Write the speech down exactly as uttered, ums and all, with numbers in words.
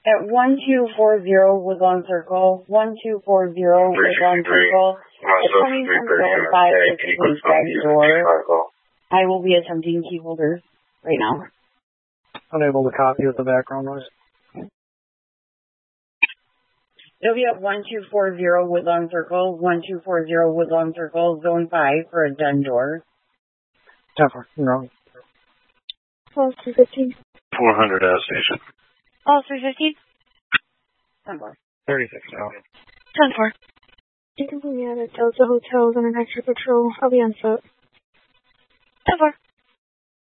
At one two four zero Woodlawn Circle, one two four zero Woodlawn Circle, it's coming from zone five sixteen front door. I will be attempting key holder right now. Unable to copy with the background noise. It'll be at one two four zero Woodlawn Circle, one two four zero Woodlawn Circle, zone five for a den door. ten four, no. Call three fifteen. four hundred out of station. Call three fifteen. ten four. thirty-six now. ten four. You can put me out at Delta Hotels on an extra patrol. I'll be on foot. ten four.